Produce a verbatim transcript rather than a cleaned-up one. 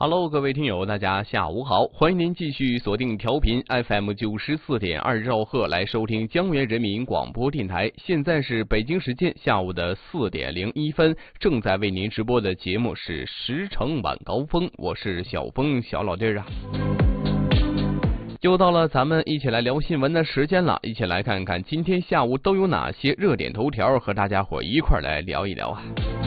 Hello， 各位听友，大家下午好，欢迎您继续锁定调频 F M 九十四点二兆赫来收听江源人民广播电台。现在是北京时间下午的四点零一分，正在为您直播的节目是十城晚高峰，我是小峰小老弟儿啊。又到了咱们一起来聊新闻的时间了，一起来看看今天下午都有哪些热点头条，和大家伙一块来聊一聊啊。